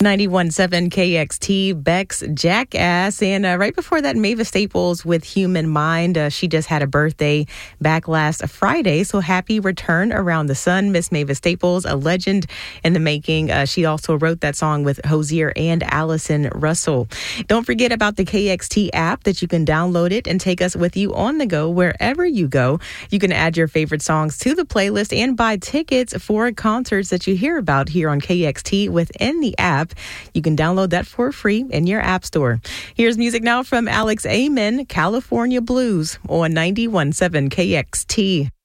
91.7 KXT, Beck's Jackass. And right before that, Mavis Staples with Human Mind. She just had a birthday back last Friday. So happy return around the sun, Miss Mavis Staples, a legend in the making. She also wrote that song with Hozier and Allison Russell. Don't forget about the KXT app that you can download it and take us with you on the go wherever you go. You can add your favorite songs to the playlist and buy tickets for concerts that you hear about here on KXT within the app. You can download that for free in your app store. Here's music now from Alex Amen, California Blues on 91.7 KXT.